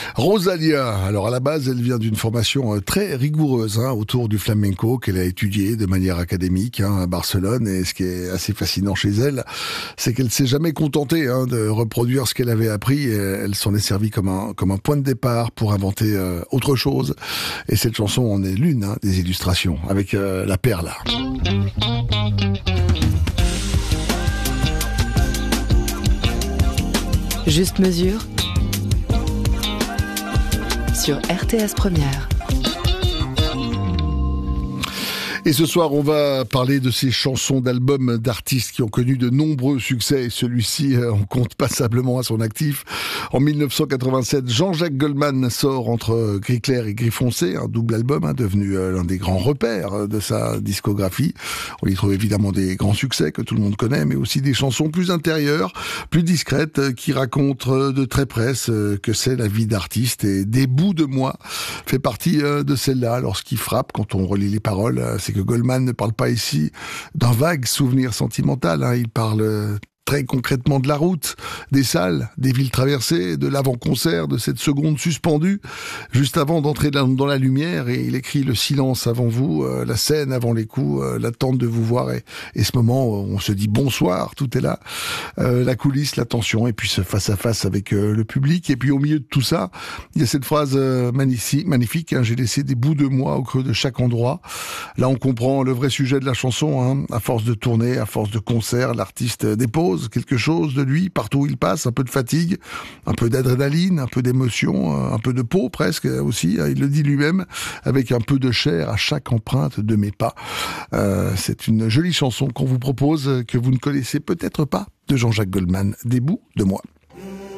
Rosalia, alors à la base, elle vient d'une formation très rigoureuse autour du flamenco qu'elle a étudié de manière académique à Barcelone. Et ce qui est assez fascinant chez elle, c'est qu'elle s'est jamais contentée de reproduire ce qu'elle avait appris. Et elle s'en est servie comme un point de départ pour inventer autre chose. Et cette chanson en est l'une des illustrations avec la perla. Juste mesure sur RTS Première. Et ce soir, on va parler de ces chansons d'albums d'artistes qui ont connu de nombreux succès. Et celui-ci, on compte passablement à son actif. En 1987, Jean-Jacques Goldman sort entre Gris clair et Gris foncé, un double album devenu l'un des grands repères de sa discographie. On y trouve évidemment des grands succès que tout le monde connaît, mais aussi des chansons plus intérieures, plus discrètes, qui racontent de très près ce que c'est la vie d'artiste. Et Des bouts de moi fait partie de celle-là. Alors ce qui frappe quand on relit les paroles, c'est que Goldman ne parle pas ici d'un vague souvenir sentimental. Il parle très concrètement de la route, des salles, des villes traversées, de l'avant-concert, de cette seconde suspendue, juste avant d'entrer dans la lumière. Et il écrit le silence avant vous, la scène avant les coups, l'attente de vous voir et ce moment où on se dit bonsoir, tout est là, la coulisse, la tension, et puis ce face-à-face avec le public. Et puis au milieu de tout ça, il y a cette phrase magnifique, j'ai laissé des bouts de moi au creux de chaque endroit. Là, on comprend le vrai sujet de la chanson. À force de tourner, à force de concerts, l'artiste dépose quelque chose de lui partout où il passe, un peu de fatigue, un peu d'adrénaline, un peu d'émotion, un peu de peau presque aussi, il le dit lui-même, avec un peu de chair à chaque empreinte de mes pas. C'est une jolie chanson qu'on vous propose, que vous ne connaissez peut-être pas, de Jean-Jacques Goldman, Des bouts de moi.